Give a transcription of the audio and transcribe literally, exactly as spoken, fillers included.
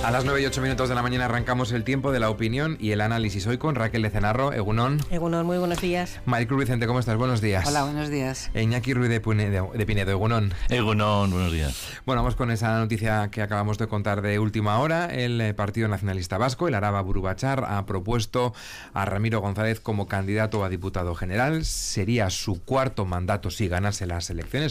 A las nueve y ocho minutos de la mañana arrancamos el tiempo de la opinión y el análisis hoy con Raquel Lecenarro, Egunon. Egunon, muy buenos días. Maricruz Vicente, ¿cómo estás? Buenos días. Hola, buenos días. E Iñaki Ruiz de Pinedo, de Pinedo, Egunon. Egunon, buenos días. Bueno, vamos con esa noticia que acabamos de contar de última hora. El Partido Nacionalista Vasco, el Araba Burubachar, ha propuesto a Ramiro González como candidato a diputado general. Sería su cuarto mandato si ganase las elecciones.